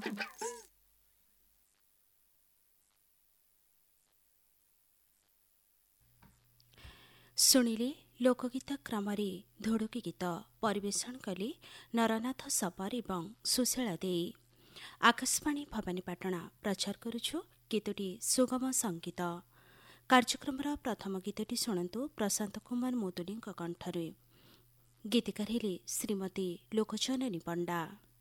ଶୁଣିଲେ ଲୋକଗୀତ କ୍ରମରେ ଧୋଡ଼ୁକି ଗୀତ ପରିବେଷଣ କଲେ ନରନାଥ ସପର ଏବଂ ସୁଶୀଳା ଦେଇ। ଆକାଶବାଣୀ ଭବାନୀପାଟଣା ପ୍ରଚାର କରୁଛୁ ଗୀତଟି ସୁଗମ ସଙ୍ଗୀତ। କାର୍ଯ୍ୟକ୍ରମର ପ୍ରଥମ ଗୀତଟି ଶୁଣନ୍ତୁ ପ୍ରଶାନ୍ତ କୁମାର ମୁଦୁଲିଙ୍କ କଣ୍ଠରେ। ଗୀତିକାର ହେଲେ ଶ୍ରୀମତୀ ଲୋକଚନନୀ ପଣ୍ଡା।